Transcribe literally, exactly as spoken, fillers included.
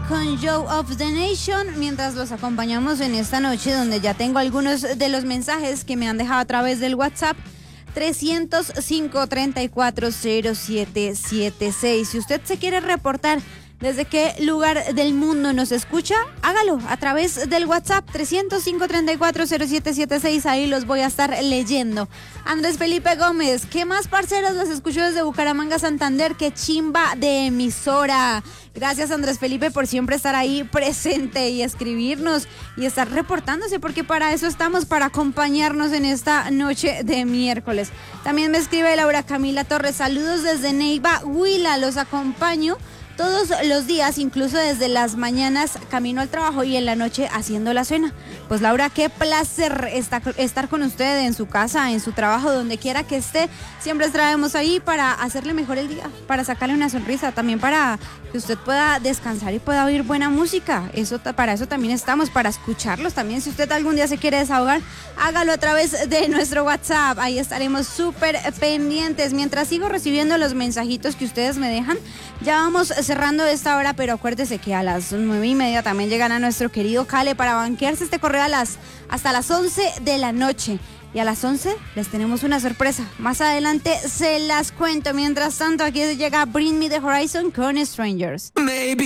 con Joe of the Nation, mientras los acompañamos en esta noche, donde ya tengo algunos de los mensajes que me han dejado a través del WhatsApp trescientos cinco, treinta y cuatro, cero siete siete seis. Si usted se quiere reportar desde qué lugar del mundo nos escucha, hágalo a través del WhatsApp trescientos cinco, treinta y cuatro, cero siete siete seis. Ahí los voy a estar leyendo. Andrés Felipe Gómez, ¿qué más, parceros? Los escucho desde Bucaramanga, Santander. ¡Qué chimba de emisora! Gracias, Andrés Felipe, por siempre estar ahí presente y escribirnos y estar reportándose, porque para eso estamos, para acompañarnos en esta noche de miércoles. También me escribe Laura Camila Torres. Saludos desde Neiva, Huila. Los acompaño todos los días, incluso desde las mañanas camino al trabajo y en la noche haciendo la cena. Pues Laura, qué placer estar, estar con usted en su casa, en su trabajo, donde quiera que esté. Siempre traemos ahí para hacerle mejor el día, para sacarle una sonrisa, también para que usted pueda descansar y pueda oír buena música. Eso, para eso también estamos, para escucharlos también. Si usted algún día se quiere desahogar, hágalo a través de nuestro WhatsApp. Ahí estaremos súper pendientes. Mientras sigo recibiendo los mensajitos que ustedes me dejan, ya vamos cerrando esta hora, pero acuérdese que a las nueve y media también llegan a nuestro querido Cale para banquearse este correo a las, hasta las once de la noche. Y a las once les tenemos una sorpresa. Más adelante se las cuento. Mientras tanto, aquí llega Bring Me the Horizon con Strangers. Maybe.